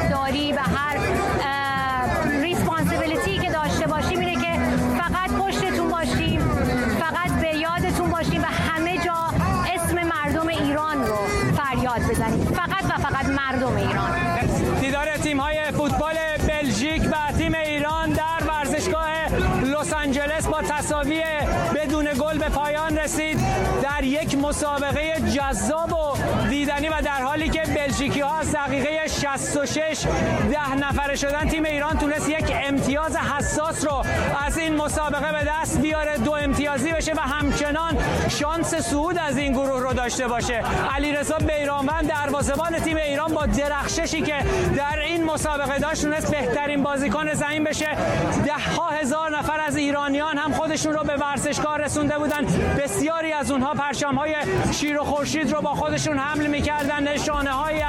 نگهداری و هر ریسپانسیبیلیتی که داشته باشیم اینه که فقط پشتتون باشیم، فقط به یادتون باشیم و همه جا اسم مردم ایران رو فریاد بزنیم، فقط و فقط مردم ایران. دیدار تیم‌های فوتبال بلژیک و تیم ایران در ورزشگاه لس آنجلس با تساوی بدون گل به پایان رسید در یک مسابقه جذاب و دیدنی و در حالی که بلژیکی‌ها از دقیقه 66 10 نفره شدن، تیم ایران تونست یک امتیاز حساس رو از این مسابقه به دست بیاره، 2 امتیازی بشه و همچنان شانس صعود از این گروه رو داشته باشه. علیرضا بیرانوند دروازه‌بان تیم ایران با درخششی که در این مسابقه داشت تونست بهترین بازیکن زمین بشه. ده‌ها هزار نفر از ایرانیان هم خودشون رو به ورزشگاه رسونده بودن، بسیاری از اونها پرچم‌های شیر و خورشید رو با خودشون حمل می‌کردن، نشانه‌های